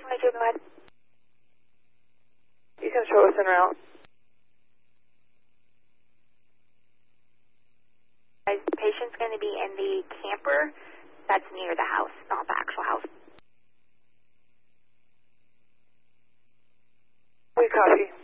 22, go ahead. You can show us en route. The patient's going to be in the camper that's near the house, not the actual house. We copy.